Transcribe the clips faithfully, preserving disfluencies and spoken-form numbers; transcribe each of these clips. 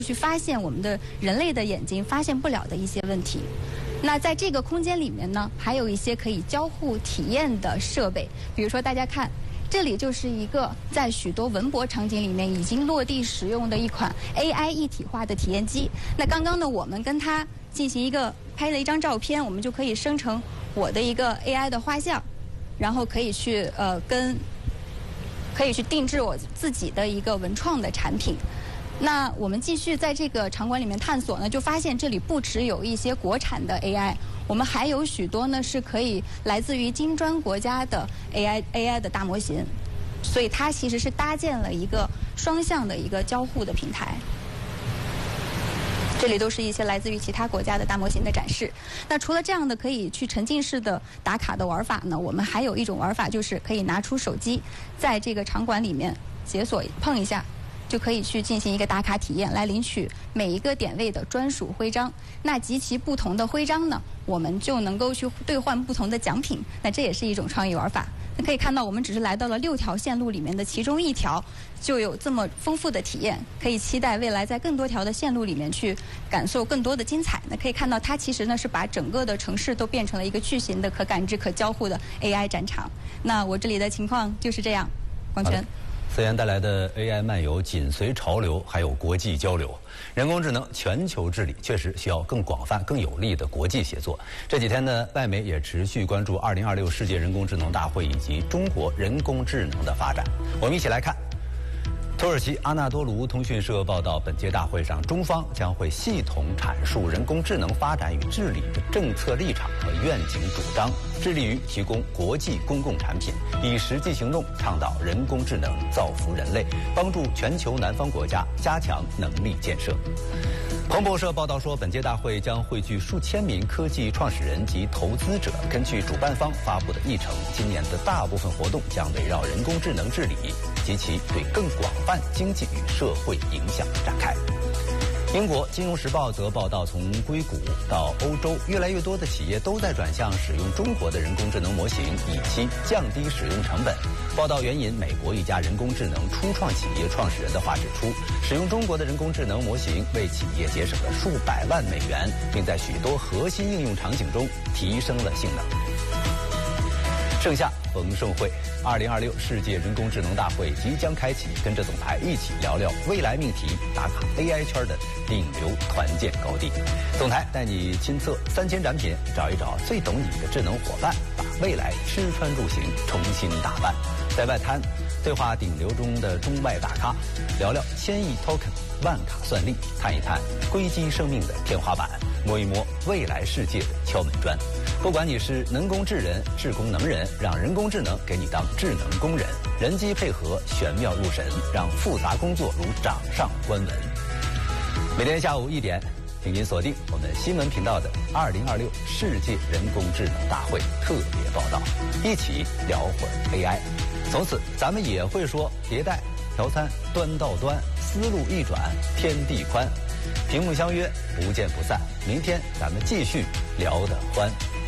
去发现我们的人类的眼睛发现不了的一些问题。那在这个空间里面呢，还有一些可以交互体验的设备，比如说大家看，这里就是一个在许多文博场景里面已经落地使用的一款 A I 一体化的体验机。那刚刚呢，我们跟它进行一个拍的一张照片，我们就可以生成我的一个 A I 的画像，然后可以去呃跟可以去定制我自己的一个文创的产品。那我们继续在这个场馆里面探索呢，就发现这里不只有一些国产的 A I， 我们还有许多呢是可以来自于金砖国家的 A I A I 的大模型，所以它其实是搭建了一个双向的一个交互的平台。这里都是一些来自于其他国家的大模型的展示。那除了这样的可以去沉浸式的打卡的玩法呢，我们还有一种玩法，就是可以拿出手机，在这个场馆里面解锁碰一下，就可以去进行一个打卡体验，来领取每一个点位的专属徽章。那集齐不同的徽章呢，我们就能够去兑换不同的奖品。那这也是一种创意玩法。那可以看到，我们只是来到了六条线路里面的其中一条，就有这么丰富的体验。可以期待未来在更多条的线路里面去感受更多的精彩。那可以看到，它其实呢是把整个的城市都变成了一个巨型的可感知、可交互的 A I 展场。那我这里的情况就是这样，光泉。 思妍带来的 A I 漫游紧随潮流，还有国际交流。人工智能全球治理确实需要更广泛、更有力的国际协作。这几天呢，外媒也持续关注二零二六世界人工智能大会以及中国人工智能的发展。我们一起来看。土耳其阿纳多卢通讯社报道，本届大会上，中方将会系统阐述人工智能发展与治理的政策立场和愿景主张，致力于提供国际公共产品，以实际行动倡导人工智能造福人类，帮助全球南方国家加强能力建设。彭博社报道说，本届大会将汇聚数千名科技创始人及投资者。根据主办方发布的议程，今年的大部分活动将围绕人工智能治理及其对更广泛经济与社会影响展开。英国《金融时报》则报道，从硅谷到欧洲，越来越多的企业都在转向使用中国的人工智能模型，以期降低使用成本。报道援引美国一家人工智能初创企业创始人的话指出，使用中国的人工智能模型为企业节省了数百万美元，并在许多核心应用场景中提升了性能。盛夏逢盛会，二零二六世界人工智能大会即将开启，跟着总台一起聊聊未来命题，打卡 A I 圈的顶流团建高地。总台带你亲测三千展品，找一找最懂你的智能伙伴，把未来吃穿住行重新打扮。在外滩对话顶流中的中外大咖，聊聊千亿 token 万卡算力，探一探硅基生命的天花板，摸一摸未来世界的敲门砖。不管你是能工智人、智工能人，让人工智能给你当智能工人，人机配合玄妙入神，让复杂工作如掌上观文。每天下午一点，请您锁定我们新闻频道的二零二六世界人工智能大会特别报道，一起聊会儿 A I。从此咱们也会说迭代、调参、端到端，思路一转天地宽。屏幕相约，不见不散。明天咱们继续聊得欢。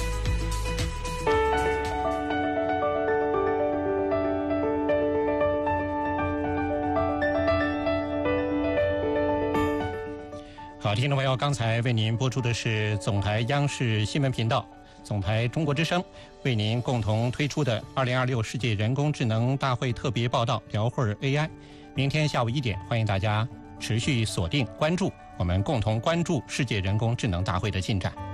好，听众朋友，刚才为您播出的是总台央视新闻频道、总台中国之声为您共同推出的二零二六世界人工智能大会特别报道，聊会儿 A I。明天下午一点，欢迎大家持续锁定关注，我们共同关注世界人工智能大会的进展。